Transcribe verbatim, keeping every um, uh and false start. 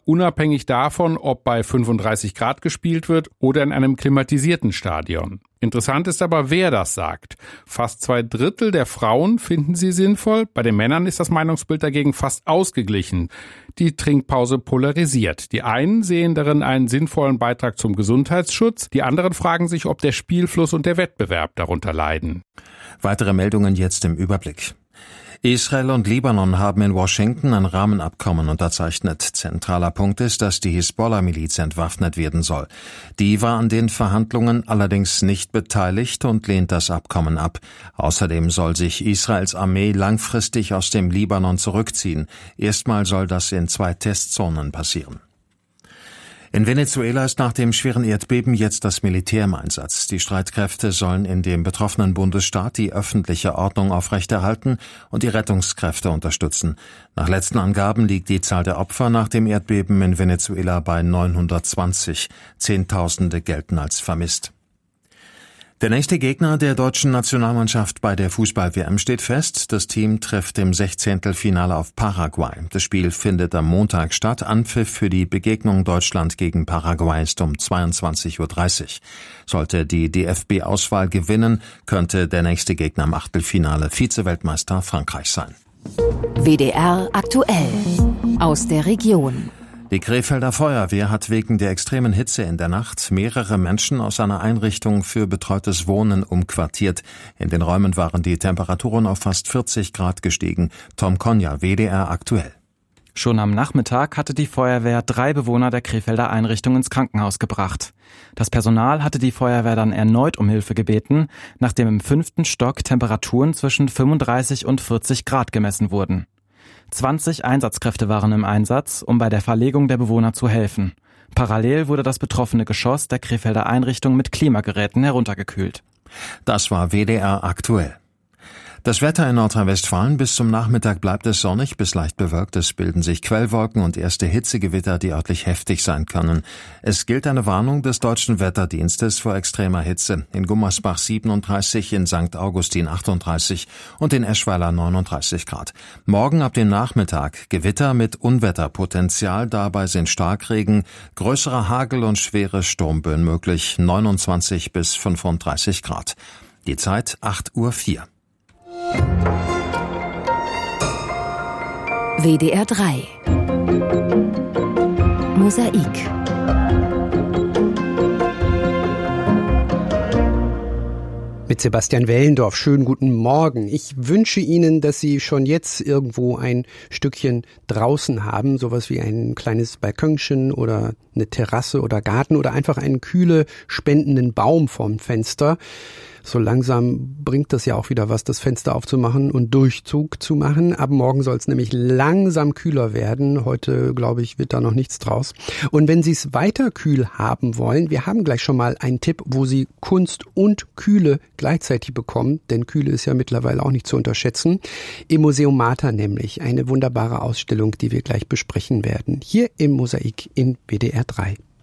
unabhängig davon, ob bei fünfunddreißig Grad gespielt wird oder in einem klimatisierten Stadion. Interessant ist aber, wer das sagt. Fast zwei Drittel der Frauen finden sie sinnvoll, bei den Männern ist das Meinungsbild dagegen fast ausgeglichen. Die Trinkpause polarisiert. Die einen sehen darin einen sinnvollen Beitrag zum Gesundheitsschutz, die anderen fragen sich, ob der Spielfluss und der Wettbewerb darunter leiden. Weitere Meldungen jetzt im Überblick. Israel und Libanon haben in Washington ein Rahmenabkommen unterzeichnet. Zentraler Punkt ist, dass die Hisbollah-Miliz entwaffnet werden soll. Die war an den Verhandlungen allerdings nicht beteiligt und lehnt das Abkommen ab. Außerdem soll sich Israels Armee langfristig aus dem Libanon zurückziehen. Erstmal soll das in zwei Testzonen passieren. In Venezuela ist nach dem schweren Erdbeben jetzt das Militär im Einsatz. Die Streitkräfte sollen in dem betroffenen Bundesstaat die öffentliche Ordnung aufrechterhalten und die Rettungskräfte unterstützen. Nach letzten Angaben liegt die Zahl der Opfer nach dem Erdbeben in Venezuela bei neunhundertzwanzig. Zehntausende gelten als vermisst. Der nächste Gegner der deutschen Nationalmannschaft bei der Fußball-W M steht fest. Das Team trifft im Sechzehntelfinale auf Paraguay. Das Spiel findet am Montag statt. Anpfiff für die Begegnung Deutschland gegen Paraguay ist um zweiundzwanzig Uhr dreißig. Sollte die D F B-Auswahl gewinnen, könnte der nächste Gegner im Achtelfinale Vize-Weltmeister Frankreich sein. W D R aktuell aus der Region. Die Krefelder Feuerwehr hat wegen der extremen Hitze in der Nacht mehrere Menschen aus einer Einrichtung für betreutes Wohnen umquartiert. In den Räumen waren die Temperaturen auf fast vierzig Grad gestiegen. Tom Konja, W D R aktuell. Schon am Nachmittag hatte die Feuerwehr drei Bewohner der Krefelder Einrichtung ins Krankenhaus gebracht. Das Personal hatte die Feuerwehr dann erneut um Hilfe gebeten, nachdem im fünften Stock Temperaturen zwischen fünfunddreißig und vierzig Grad gemessen wurden. zwanzig Einsatzkräfte waren im Einsatz, um bei der Verlegung der Bewohner zu helfen. Parallel wurde das betroffene Geschoss der Krefelder Einrichtung mit Klimageräten heruntergekühlt. Das war W D R aktuell. Das Wetter in Nordrhein-Westfalen: bis zum Nachmittag bleibt es sonnig bis leicht bewölkt. Es bilden sich Quellwolken und erste Hitzegewitter, die örtlich heftig sein können. Es gilt eine Warnung des Deutschen Wetterdienstes vor extremer Hitze. In Gummersbach siebenunddreißig, in Sankt Augustin achtunddreißig und in Eschweiler neununddreißig Grad. Morgen ab dem Nachmittag Gewitter mit Unwetterpotenzial. Dabei sind Starkregen, größerer Hagel und schwere Sturmböen möglich. neunundzwanzig bis fünfunddreißig Grad. Die Zeit acht Uhr vier. W D R drei Mosaik. Mit Sebastian Wellendorf. Schönen guten Morgen. Ich wünsche Ihnen, dass Sie schon jetzt irgendwo ein Stückchen draußen haben, sowas wie ein kleines Balkönchen oder eine Terrasse oder Garten oder einfach einen kühle spendenden Baum vorm Fenster. So langsam bringt das ja auch wieder was, das Fenster aufzumachen und Durchzug zu machen. Ab morgen soll es nämlich langsam kühler werden. Heute, glaube ich, wird da noch nichts draus. Und wenn Sie es weiter kühl haben wollen, wir haben gleich schon mal einen Tipp, wo Sie Kunst und Kühle gleichzeitig bekommen. Denn Kühle ist ja mittlerweile auch nicht zu unterschätzen. Im Museum Martha nämlich. Eine wunderbare Ausstellung, die wir gleich besprechen werden. Hier im Mosaik in W D R drei.